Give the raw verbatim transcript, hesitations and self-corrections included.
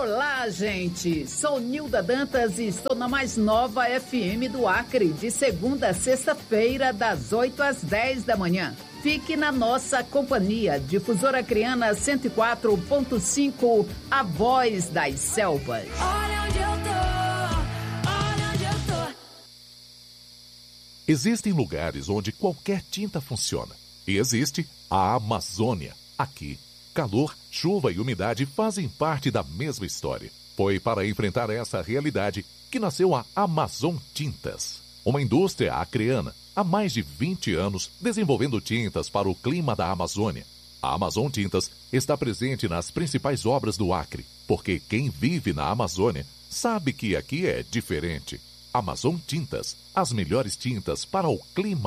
Olá, gente! Sou Nilda Dantas e estou na mais nova F M do Acre, de segunda a sexta-feira, das oito às dez da manhã. Fique na nossa companhia, Difusora Acreana cento e quatro ponto cinco, a voz das selvas. Olha onde eu tô, olha onde eu tô. Existem lugares onde qualquer tinta funciona. E existe a Amazônia. Aqui, calor, chuva e umidade fazem parte da mesma história. Foi para enfrentar essa realidade que nasceu a Amazon Tintas, uma indústria acreana há mais de vinte anos desenvolvendo tintas para o clima da Amazônia. A Amazon Tintas está presente nas principais obras do Acre, porque quem vive na Amazônia sabe que aqui é diferente. Amazon Tintas, as melhores tintas para o clima